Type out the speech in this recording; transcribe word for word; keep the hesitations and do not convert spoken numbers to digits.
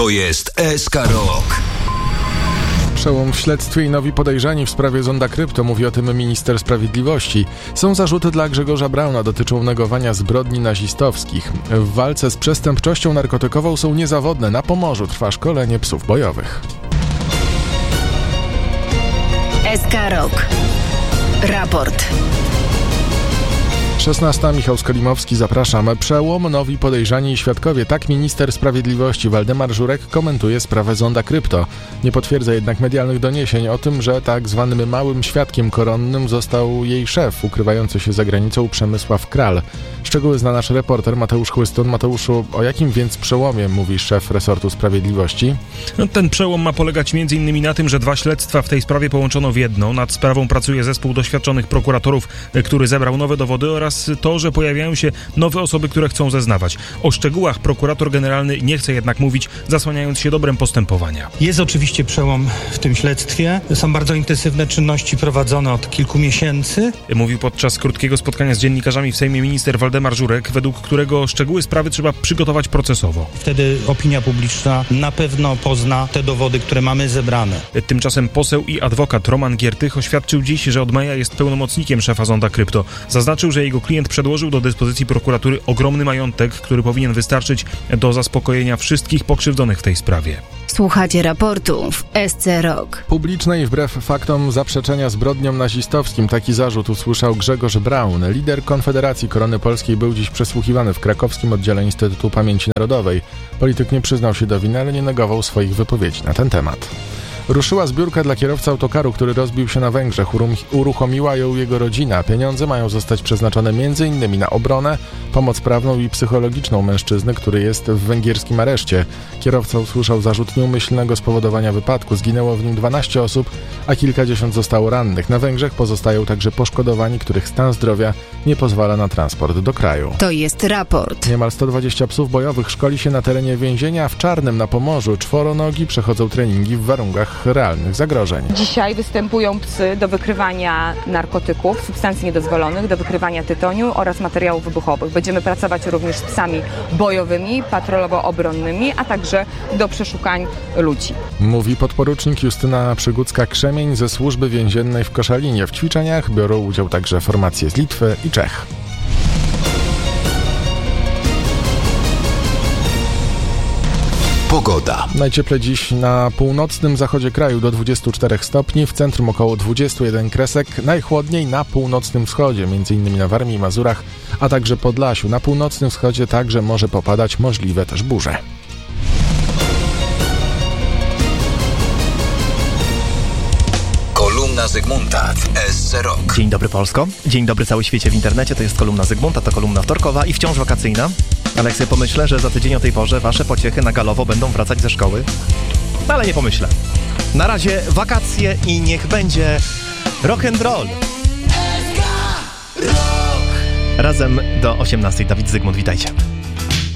To jest S K Rock. Przełom w śledztwie i nowi podejrzani w sprawie zonda krypto, mówi o tym minister sprawiedliwości. Są zarzuty dla Grzegorza Brauna, dotyczą negowania zbrodni nazistowskich. W walce z przestępczością narkotykową są niezawodne. Na Pomorzu trwa szkolenie psów bojowych. S K Rock. Raport. szesnasta. Michał Skolimowski, zapraszam. Przełom, nowi podejrzani i świadkowie. Tak minister sprawiedliwości Waldemar Żurek komentuje sprawę zonda krypto. Nie potwierdza jednak medialnych doniesień o tym, że tak zwanym małym świadkiem koronnym został jej szef, ukrywający się za granicą Przemysław Kral. Szczegóły zna nasz reporter Mateusz Chłystun. Mateuszu, o jakim więc przełomie mówi szef resortu sprawiedliwości? No, ten przełom ma polegać między innymi na tym, że dwa śledztwa w tej sprawie połączono w jedno. Nad sprawą pracuje zespół doświadczonych prokuratorów, który zebrał nowe dowody, oraz to, że pojawiają się nowe osoby, które chcą zeznawać. O szczegółach prokurator generalny nie chce jednak mówić, zasłaniając się dobrem postępowania. Jest oczywiście przełom w tym śledztwie. Są bardzo intensywne czynności prowadzone od kilku miesięcy. Mówił podczas krótkiego spotkania z dziennikarzami w Sejmie minister Waldemar Żurek, według którego szczegóły sprawy trzeba przygotować procesowo. Wtedy opinia publiczna na pewno pozna te dowody, które mamy zebrane. Tymczasem poseł i adwokat Roman Giertych oświadczył dziś, że od maja jest pełnomocnikiem szefa zonda krypto. Zaznaczył, że jego klient przedłożył do dyspozycji prokuratury ogromny majątek, który powinien wystarczyć do zaspokojenia wszystkich pokrzywdzonych w tej sprawie. Słuchacie raportu w S C Rock. Publiczne i wbrew faktom zaprzeczenia zbrodniom nazistowskim. Taki zarzut usłyszał Grzegorz Braun. Lider Konfederacji Korony Polskiej był dziś przesłuchiwany w krakowskim oddziale Instytutu Pamięci Narodowej. Polityk nie przyznał się do winy, ale nie negował swoich wypowiedzi na ten temat. Ruszyła zbiórka dla kierowcy autokaru, który rozbił się na Węgrzech. Uruchomiła ją jego rodzina. Pieniądze mają zostać przeznaczone m.in. na obronę, pomoc prawną i psychologiczną mężczyzny, który jest w węgierskim areszcie. Kierowca usłyszał zarzut nieumyślnego spowodowania wypadku. Zginęło w nim dwanaście osób, a kilkadziesiąt zostało rannych. Na Węgrzech pozostają także poszkodowani, których stan zdrowia nie pozwala na transport do kraju. To jest raport. Niemal sto dwadzieścia psów bojowych szkoli się na terenie więzienia w Czarnym na Pomorzu. Czworonogi przechodzą treningi w warunkach realnych zagrożeń. Dzisiaj występują psy do wykrywania narkotyków, substancji niedozwolonych, do wykrywania tytoniu oraz materiałów wybuchowych. Będziemy pracować również z psami bojowymi, patrolowo-obronnymi, a także do przeszukań ludzi. Mówi podporucznik Justyna Przygucka-Krzemień ze służby więziennej w Koszalinie. W ćwiczeniach biorą udział także formacje z Litwy i Czech. Pogoda. Najcieplej dziś na północnym zachodzie kraju do dwudziestu czterech stopni, w centrum około dwudziestu jeden kresek, najchłodniej na północnym wschodzie, m.in. na Warmii i Mazurach, a także Podlasiu. Na północnym wschodzie także może popadać, możliwe też burze. Kolumna Zygmunta w S C Rock. Dzień dobry Polsko, dzień dobry cały świecie w internecie, to jest kolumna Zygmunta, to kolumna wtorkowa i wciąż wakacyjna. Ale jak sobie pomyślę, że za tydzień o tej porze wasze pociechy na galowo będą wracać ze szkoły, no ale nie pomyślę. Na razie wakacje i niech będzie rock and roll. Razem do osiemnastej. Dawid Zygmunt, witajcie.